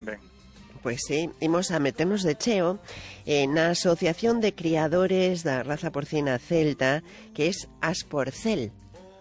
Ben. Pois sí, imos a meternos de cheo na Asociación de Criadores da Raza Porcina Celta, que é Asporcel.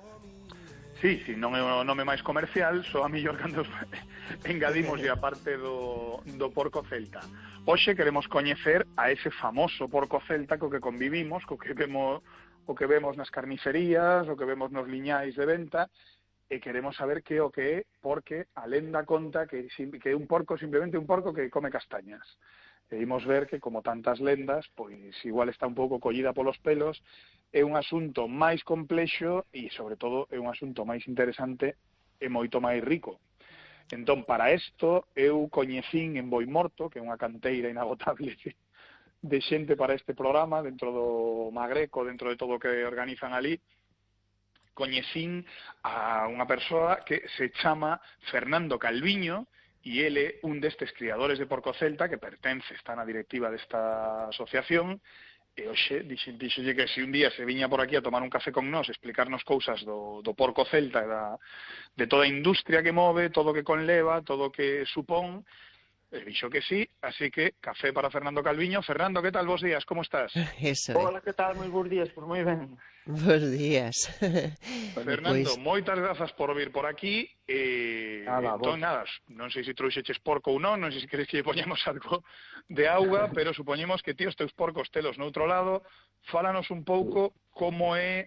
Sí, non é o nome máis comercial, só a mellor cando engadimos a parte do porco celta. Hoxe queremos coñecer a ese famoso porco celta co que convivimos, o que vemos nas carnicerías, o que vemos nos liñais de venta, e queremos saber que o que é, porque a lenda conta que é un porco, simplemente un porco que come castañas. E imos ver que, como tantas lendas, pois igual está un pouco collida polos pelos, é un asunto máis complexo e, sobre todo, é un asunto máis interesante e moito máis rico. Entón, para isto, eu coñecín en Boimorto, que é unha canteira inagotable de xente para este programa, dentro do Magreco, dentro de todo o que organizan ali, coñecín a unha persoa que se chama Fernando Calviño, e ele un destes criadores de porco celta que pertence, está na directiva desta asociación, e hoxe dixolle que se un día se viña por aquí a tomar un café con nós, explicarnos cousas do porco celta e de toda a industria que move, todo o que conleva, todo o que supón, dixo que sí, así que café para Fernando Calviño. Fernando, que tal? Bos días, como estás? Eso é. Hola, que tal? Moi bons días, pois moi ben. Bos días. Fernando, moitas grazas por vir por aquí. Entón, nada, non sei se trouxeches porco ou non sei se queres que lle poñamos algo de auga, pero supoñemos que ti os teus porcos telos noutro lado. Fálanos un pouco como é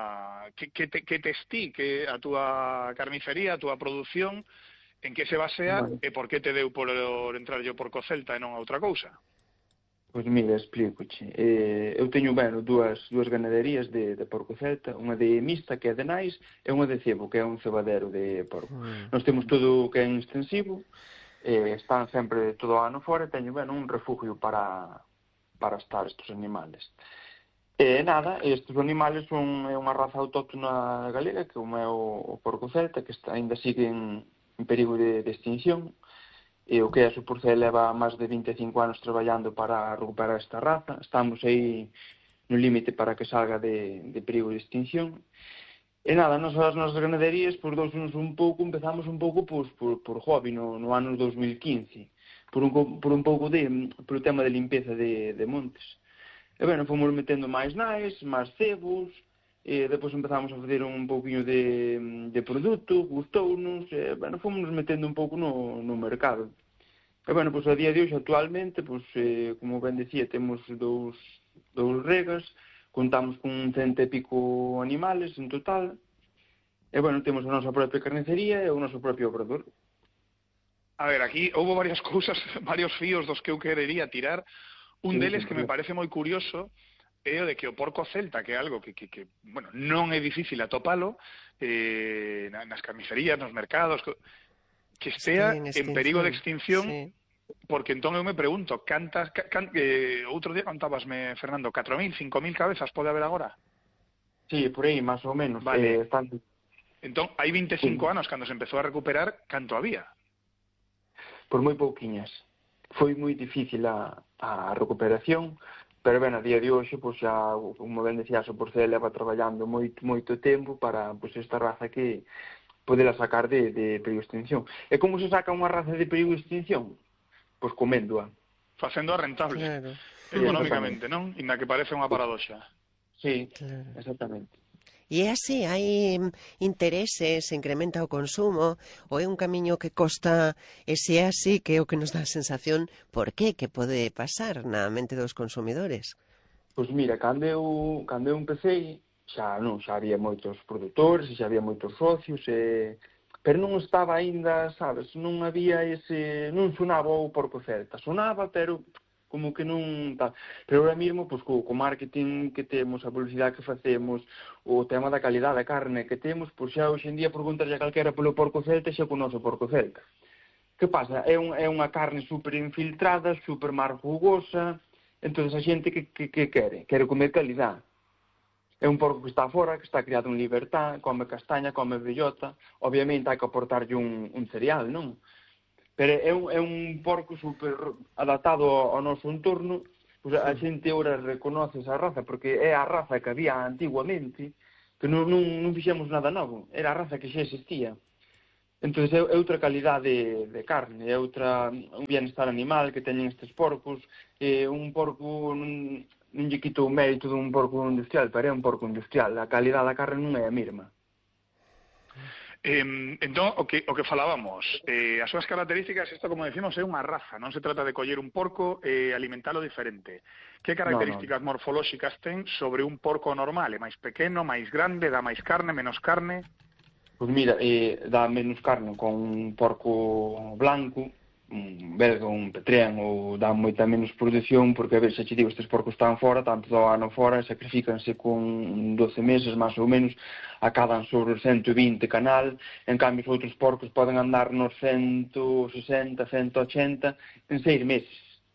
que tes ti, que a túa carnicería, a túa produción, en que se basea e por que te deu por entrar yo porco celta e non a outra cousa. Pois mira, explícoche. Eu teño, dúas ganaderías de porco celta, unha de mixta, que é de nais, e unha de cebo, que é un cebadero de porco. Nós temos todo o que é extensivo, están sempre todo o ano fora, e teño, un refugio para estar estes animales. E nada, estes animales son unha raza autóctona galega, que é o porco celta, que ainda sigue en perigo de extinción, e o que é a Asporcel leva máis de 25 anos traballando para recuperar esta raza. Estamos aí no límite para que salga de perigo de extinción. E nada, as nosas ganaderías, empezamos un pouco por hobby no ano 2015, por un pouco por o tema de limpeza de montes. E fomos metendo máis nais, máis cebos, e depois empezamos a fazer un pouquinho de produto, gustounos, e fomos metendo un pouco no mercado. E a día de hoxe, actualmente, como ben decía, temos dous regas, contamos con 100 e pico animales en total, e temos a nosa propia carnicería e o noso propio obrador. A ver, aquí houve varias cousas, varios fíos dos que eu querería tirar. Un deles que me parece moi curioso é o de que o porco celta, que é algo que non é difícil atopalo nas carnicerías, nos mercados, que estea en perigo de extinción, sí. Porque entón eu me pregunto, outro día contábasme, Fernando, 4.000, 5.000 cabezas pode haber agora? Sí, por aí, máis ou menos. Vale. Entón, hai 25 anos, cando se empezou a recuperar, canto había? Por moi pouquiñas. Foi moi difícil a recuperación, pero a día de hoxe, xa, como ben decía, a Asporcel leva traballando moito tempo para esta raza que podela sacar de perigo de extinción. E como se saca unha raza de perigo de extinción? Pois coméndoa. Facéndoa rentable, claro. Económicamente, non? Inda que parece unha paradoxa. Sí, claro. Exactamente. E é así, hai intereses, se incrementa o consumo, ou é un camiño que costa, e se é así, que é o que nos dá a sensación, por qué, que pode pasar na mente dos consumidores? Pois mira, cando eu empecé, xa había moitos produtores, xa había moitos socios, pero non estaba aínda, sabes, non había non sonaba o porco celta, sonaba, pero como que non tal. Pero ahora mesmo, co marketing que temos, a publicidade que facemos, o tema da calidade da carne que temos, xa hoxe en día preguntarlle a calquera polo porco celta e xa conoce o porco celta. Que pasa? É unha carne super infiltrada, super máis rugosa, entón a xente que quere? Quere comer calidade. É un porco que está fora, que está criado en libertad, come castaña, come bellota, obviamente hai que aportarlle un cereal, non? Pero é un porco super adaptado ao noso entorno, a xente ora reconoce esa raza, porque é a raza que había antiguamente, que non fixemos nada novo, era a raza que xa existía. Entón, é outra calidade de carne, é un bienestar animal que teñen estes porcos. Un porco non lle quito o mérito dun porco industrial, pero é un porco industrial. A calidade da carne non é a mesma. Entón, o que falábamos, as súas características, isto como decimos é unha raza, non se trata de coller un porco e alimentalo diferente. Que características morfolóxicas ten sobre un porco normal? É máis pequeno, máis grande, dá máis carne, menos carne? Pois mira, dá menos carne con un porco blanco, un belga, un petrén, ou dá moita menos produción, porque a ver, se che digo, estes porcos están fora, tanto do ano fora, sacrifícanse con 12 meses, máis ou menos, acaban sobre os 120 canal, en cambio os outros porcos poden andar nos 160, 180 en 6 meses.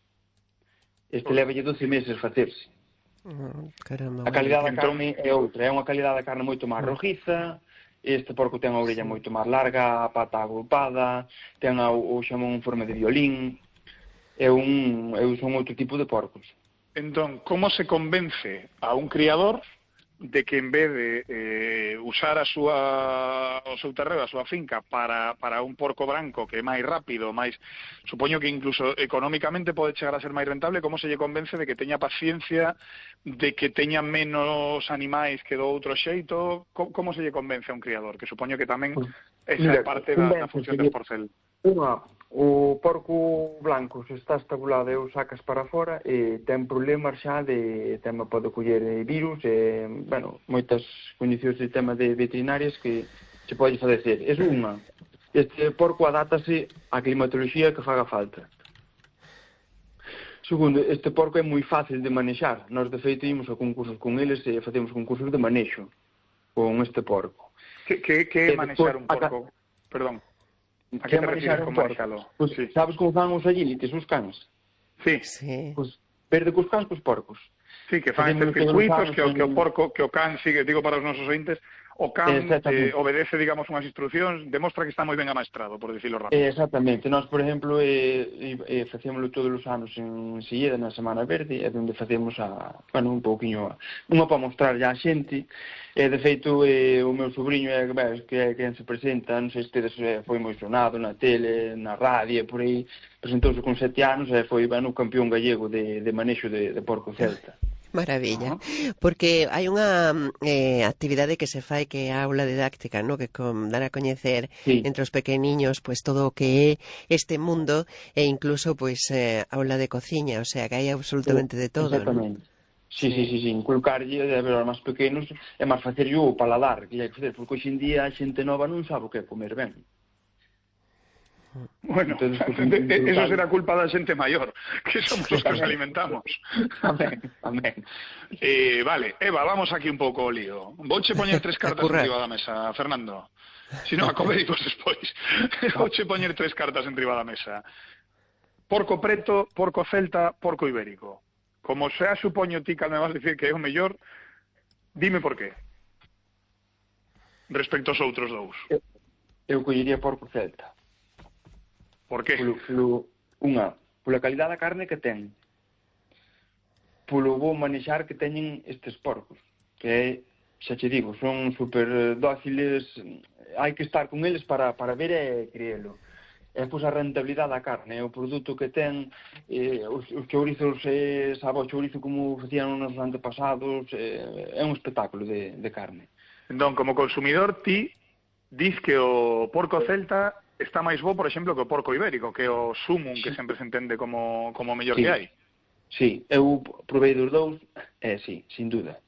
Este levalle 12 meses facerse. Caramba, a calidade da carne é outra, é unha calidade da carne moito máis rojiza. Este porco ten a orella moito máis larga, a pata agrupada, ten o xamón en forma de violín. Son outro tipo de porcos. Entón, como se convence a un criador de que en vez de usar o seu terreo, a súa finca para un porco branco que é máis rápido, máis, supoño que incluso económicamente pode chegar a ser máis rentable, como se lle convence de que teña paciencia, de que teña menos animais que do outro xeito? Como se lle convence a un criador? Que supoño que tamén esa é parte da función del porcel. O porco blanco, se está estabulado e o sacas para fora, ten problemas xa pode coller virus, moitas condicións de tema de veterinarias que se pode fadecer. Este porco adátase á climatoloxía que faga falta. Segundo, este porco é moi fácil de manexar. Nós, de feito, ímos a concursos con eles e facemos concursos de manexo con este porco. Que é manexar un porco? Perdón. A que te refires con manexalo? Pues, sí. Sabes como fan os agilites, os cans? Sí. Pues, verde cos cans, cos porcos. Sí, que fan estes circuitos que o porco, que o can sigue, digo para os nosos ointes, o can obedece, digamos, unhas instruccións, demostra que está moi ben amaestrado, por dicirlo rápido. Exactamente. Nós, por exemplo, facémoslo todos os anos en Silleda, na Semana Verde, é onde facemos un pouquiño, unha para mostrar a xente. De feito, o meu sobrinho que é quen se presenta, non sei se tedes, foi moi sonado na tele, na radio, por aí, presentouse con 7 anos e foi o campeón gallego de manexo de porco celta. Maravilla, porque hai unha actividade que se fai que é a aula didáctica, ¿no? Que dar a coñecer entre os pequeniños pues todo o que é este mundo e incluso pues aula de cociña, o sea que hai absolutamente de todo, exactamente, ¿no? Sí, inculcarlle a ver aos máis pequenos é máis facer o paladar que hai que facer, porque hoxe en día a xente nova non sabe o que é comer ben. Bueno, entonces, eso será culpa da xente maior, que somos os que nos alimentamos. Amén. Vale, Eva, vamos aquí un pouco o lío. Vouche poñer 3 cartas enriba da mesa, Fernando. Si non, acobedicos despois. Vouche poñer 3 cartas enriba da mesa. Porco preto, porco celta, porco ibérico. Como xa supoño ti que me vas dicir que é o mellor, dime por qué. Respecto aos outros dous. Eu collería porco celta. Por qué? Pola calidad da carne que ten, polo bo manexar que teñen estes porcos, que xa che digo, son super dóciles, hai que estar con eles para ver e creelo. E pois a rentabilidade da carne, o produto que ten, os chourizos, sabe o chourizo como facían nos antepasados, é un espectáculo de carne. Entón, como consumidor, ti dis que o porco celta está máis bo, por exemplo, que o porco ibérico, que é o sumum que sempre se entende como o mellor que hai. Sí, eu provei dos dous, sí, sin duda.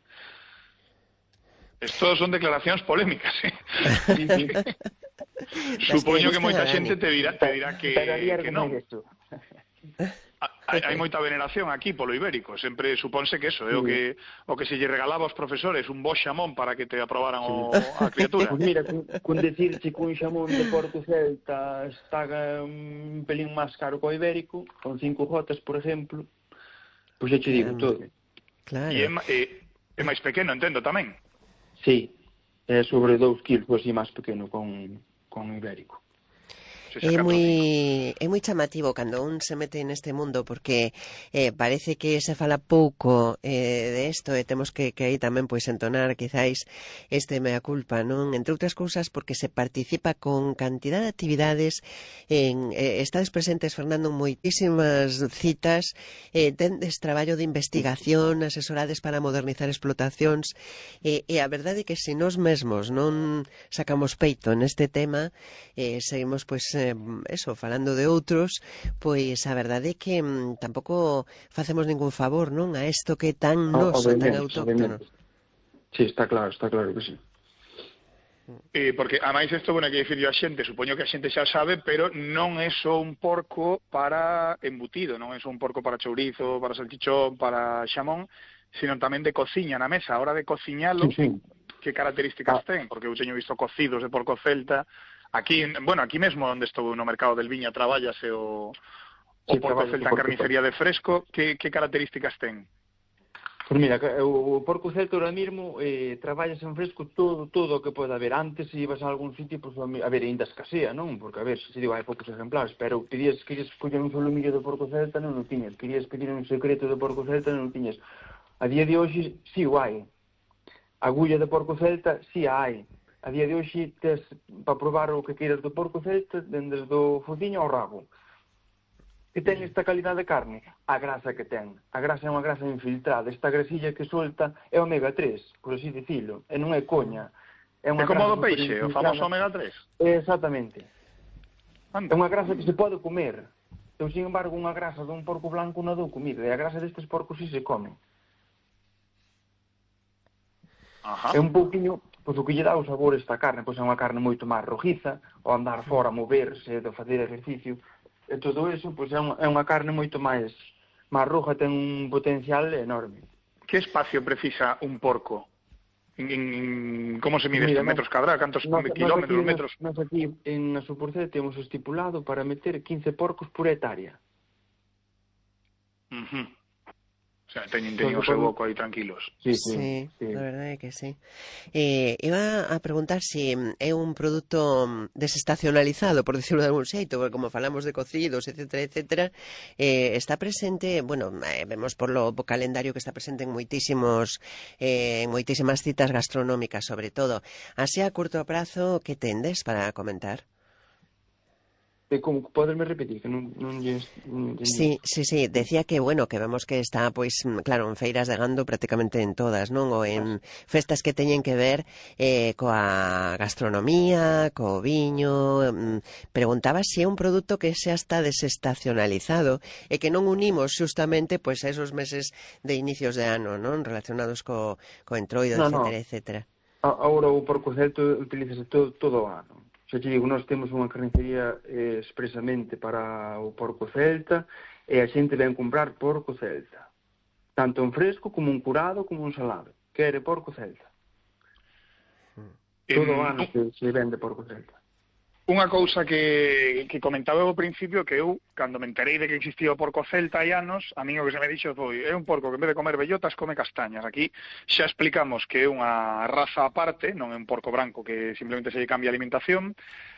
Esto son declaracións polémicas, Sí. Supoño que moita xente te dirá que non. Hai moita veneración aquí polo ibérico, sempre suponse que eso é o que se lle regalaba aos profesores, un bo xamón para que te aprobaran a criatura. Pois mira, con decirche que un xamón de porco celta está un pelín máis caro que o ibérico, con 5 gotas, por exemplo, pois xa che digo todo. Claro. E é máis pequeno, entendo, tamén? Sí, é sobre 2 kilos, así máis pequeno con o ibérico. É moi chamativo cando un se mete neste mundo porque parece que se fala pouco de isto e temos que aí tamén pois entonar quizáis este mea culpa, non? Entre outras cousas porque se participa con cantidad de actividades estades presentes, Fernando, en moitísimas citas, tendes traballo de investigación, asesorades para modernizar explotacións e a verdade é que se nós mesmos non sacamos peito neste tema seguimos pois falando de outros, pois a verdade é que tampouco facemos ningún favor, non, a isto que é tan noso, tan autóctono. Sí, está claro que sí. Porque, ademais, isto, bueno, que dicir yo a xente, supoño que a xente xa sabe, pero non é só un porco para embutido, non é só un porco para chourizo, para salchichón, para xamón, sino tamén de cociña na mesa. A hora de cociñalo, sí. Que características ten? Porque eu teño visto cocidos de porco celta. Aquí mesmo onde estou no mercado del Viña traballase o porco celta en carnicería de fresco. Que características ten? Pois mira, o porco celta ahora mesmo traballas en fresco todo o que pode haber. Antes, se ibas a algún sitio, pois, a ver, ainda escasea, non? Porque, a ver, se digo, hai poucos exemplares, pero querías coller un solomillo de porco celta, non o tiñas. Querías pedir un secreto de porco celta, non o tiñas. A día de hoxe, si o hai. Agulla de porco celta, si a hai. A día de hoxe, tes para probar o que queiras do porco celta, desde do fociño ao rabo. Que ten esta calidad de carne? A grasa que ten. A grasa é unha grasa infiltrada. Esta grasilla que solta é omega 3, por así dicilo. E non é coña. É como do peixe, o famoso omega 3. Exactamente. É unha grasa que se pode comer. Eu, sin embargo, unha grasa dun porco blanco non dou comida. E a grasa destes porcos si se come. Ajá. É un pouquiño, pois o que lle dá o sabor esta carne, pois é unha carne moito máis rojiza, o andar fora, moverse, de facer exercicio, e todo eso, pois é unha carne moito máis roja, ten un potencial enorme. Que espacio precisa un porco? Como se mide isto? Metros cadrados? Cantos kilómetros, metros? Nós aquí en a Suporcel temos estipulado para meter 15 porcos por hectárea. O sea, teñen o seu boco aí tranquilos. Sí, a verdade é que sí. Iba a preguntar se é un produto desestacionalizado, por decirlo de algún xeito, porque como falamos de cocidos, etcétera, está presente, vemos por lo calendario que está presente en moitísimas citas gastronómicas, sobre todo. Así a curto prazo, que tendes para comentar? Como poderme repetir, que non Sí, decía que, que vemos que está, pois, claro, en feiras de gando prácticamente en todas, non? Ou en festas que teñen que ver coa gastronomía, co viño. Preguntaba se é un produto que xa está desestacionalizado e que non unimos xustamente, pois, a esos meses de inicios de ano, non? Relacionados co entroido, etcétera. Agora o porco celta utilízase todo o ano. Xa te digo, nós temos unha carnicería expresamente para o porco celta e a xente ven comprar porco celta. Tanto en fresco, como en curado, como en salado. Quere porco celta. Todo o ano que se vende porco celta. Unha cousa que comentaba ao principio, que eu, cando me enterei de que existía o porco celta hai anos, a mí o que se me dixo foi, é un porco que en vez de comer bellotas come castañas. Aquí xa explicamos que é unha raza aparte, non é un porco branco que simplemente se lle cambia a alimentación,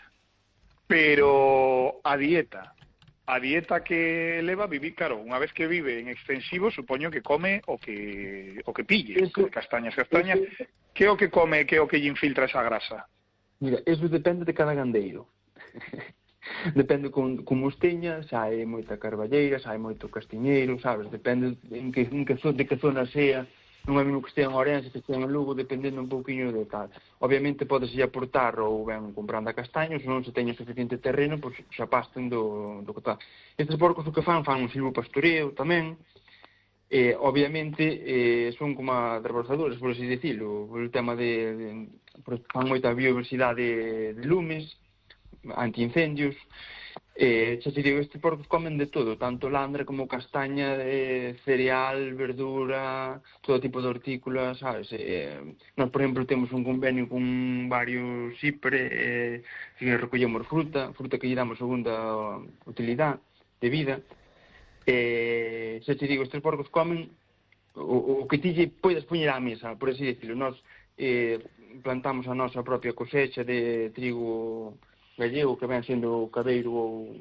pero a dieta que leva vivir, claro, unha vez que vive en extensivo, supoño que come o que pille, castañas. Que é o que come, que é o que lle infiltra esa grasa? Mira, eso depende de cada gandeiro. Depende como os teña, xa hai moita carballeira, xa hai moito castiñeiro, sabes? Depende de que zona sea. Non é mesmo que estea en Ourense, que estea en Lugo, dependendo un pouquiño de tal. Obviamente podese aportar ou ben comprando a castaños, non se teña suficiente terreno, pois xa pasten do que tal. Estes porcos o que fan un silvopastoreo tamén. Obviamente son como adrebozadores, por así decirlo, por el tema fan moita biodiversidade de lumes, antiincendios. Xa te digo, estes porcos comen de todo, tanto landra como castaña, cereal, verdura, todo tipo de hortícolas, sabes? Nós, por exemplo, temos un convenio con varios IPRE, que recollemos fruta que lle damos segunda utilidade de vida. Xa te digo, estes porcos comen o que ti lle podes poñer á mesa, por así decirlo. Nós plantamos a nosa propia cosecha de trigo gallego, que ven sendo o cadeiro ou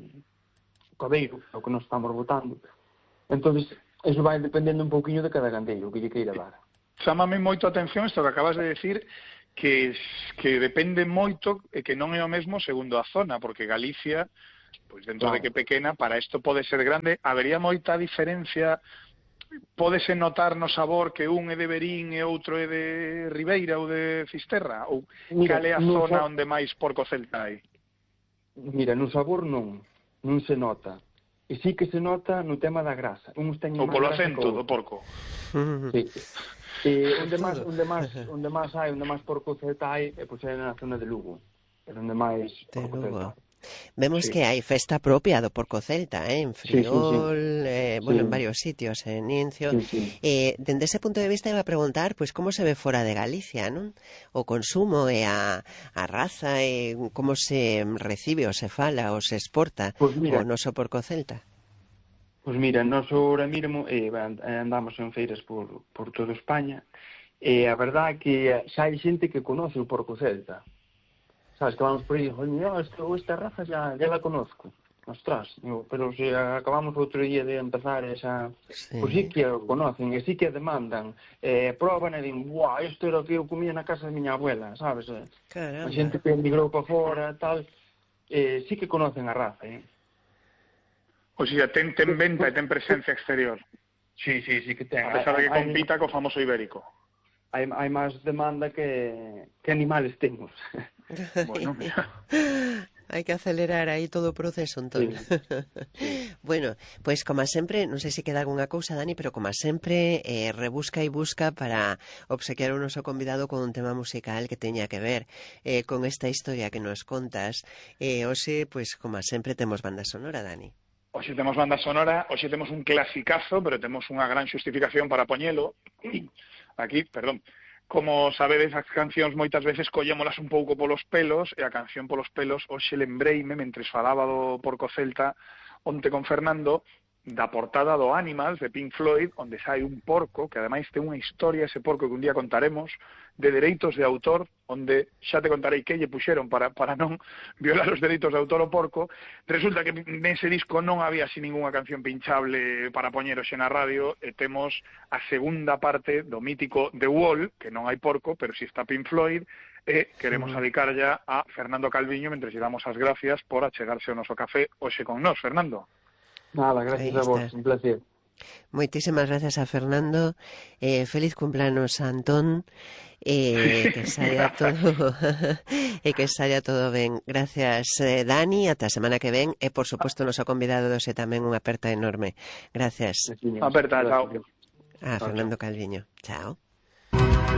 o que nos estamos botando. Entonces, eso vai dependendo un pouquiño de cada gandeiro, o que lle queira dar. Chámame moito a atención isto que acabas de decir, que depende moito e que non é o mesmo segundo a zona, porque Galicia, pois dentro de que pequena, para isto pode ser grande, habería moita diferencia, pódese notar no sabor que un é de Verín e outro é de Ribeira ou de Fisterra? Ou cal é a zona onde máis porco celta hai? Mira, no sabor non se nota. E sí que se nota no tema da grasa. Ou polo acento do porco. Sí. Onde máis porco celta hai, pois é na zona de Lugo. É onde máis porco celta. Vemos que hai festa propia do porco celta, en Friol, en varios sitios, en Incio. Dende ese punto de vista iba a preguntar, pois, como se ve fora de Galicia, non? O consumo e a raza, e como se recibe ou se fala ou se exporta o noso porco celta. Pois mira, nós ahora mesmo andamos en feiras por toda España, e a verdade é que xa hai xente que conoce o porco celta. Sabes, que vamos por aí, esta raza ya la conozco. Ostras, pero se acabamos outro día de empezar esa... Pois sí que o conocen, e sí que demandan. Proban e din, buah, isto era o que eu comía na casa da miña abuela, sabes? A xente que emigrou para fora, tal, sí que conocen a raza, O sea, ten venta e ten presencia exterior. Sí que ten. A pesar de que compita co famoso ibérico. Hai máis demanda que animales temos. Bueno, mira. Hai que acelerar aí todo o proceso, entón. Sí. Bueno, pois como sempre, non sei se queda algunha cousa, Dani, pero como sempre, rebusca e busca para obsequiar o noso convidado con un tema musical que teña que ver con esta historia que nos contas. Hoxe, pois como sempre, temos banda sonora, Dani. Hoxe temos banda sonora, hoxe temos un clasicazo, pero temos unha gran xustificación para poñelo. Aquí, perdón. Como sabedes, as cancións moitas veces collémolas un pouco polos pelos, e a canción polos pelos hoxe lembreime, mentres falaba do porco celta onte con Fernando, da portada do Animals de Pink Floyd, onde sai un porco, que ademais ten unha historia, ese porco que un día contaremos, de dereitos de autor, onde xa te contarei que lle puxeron para non violar os dereitos de autor o porco. Resulta que nese disco non había así ningunha canción pinchable para poñer hoxe na radio, e temos a segunda parte do mítico The Wall, que non hai porco, pero si está Pink Floyd, e queremos dedicar ya a Fernando Calviño, mentre lle damos as gracias por achegarse ao noso café hoxe con nós. Fernando. Nada, gracias a vos, un placer. Moitísimas gracias a Fernando, feliz cumpleanos a Antón, que saia todo que saia todo ben. Gracias, Dani, ata a semana que ven, e por suposto noso convidado doce tamén unha aperta enorme. Gracias. Aperta, chao. A Fernando Calviño. Chao.